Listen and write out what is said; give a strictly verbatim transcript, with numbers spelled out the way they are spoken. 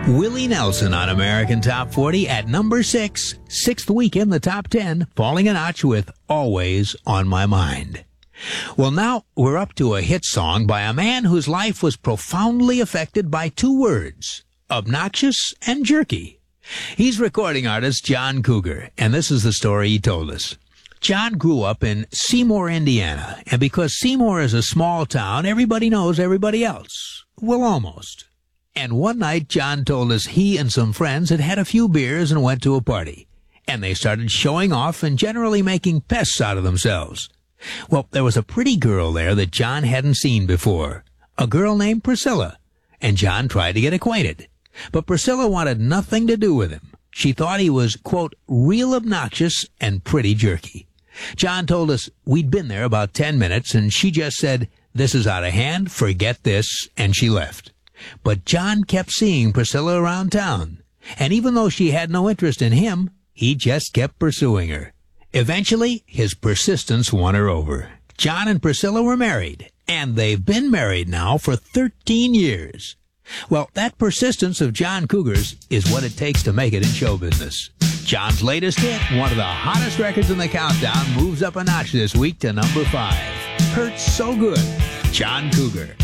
Willie Nelson on American Top forty at number six, sixth week in the top ten, falling a notch with Always on My Mind. Well, now we're up to a hit song by a man whose life was profoundly affected by two words, obnoxious and jerky. He's recording artist John Cougar, and this is the story he told us. John grew up in Seymour, Indiana, and because Seymour is a small town, everybody knows everybody else. Well, almost. And one night, John told us he and some friends had had a few beers and went to a party. And they started showing off and generally making pests out of themselves. Well, there was a pretty girl there that John hadn't seen before. A girl named Priscilla. And John tried to get acquainted. But Priscilla wanted nothing to do with him. She thought he was, quote, real obnoxious and pretty jerky. John told us we'd been there about ten minutes, and she just said, "This is out of hand, forget this," and she left. But John kept seeing Priscilla around town, and even though she had no interest in him, he just kept pursuing her. Eventually, his persistence won her over. John and Priscilla were married, and they've been married now for thirteen years. Well, that persistence of John Cougar's is what it takes to make it in show business. John's latest hit, one of the hottest records in the countdown, moves up a notch this week to number five. Hurts So Good, John Cougar.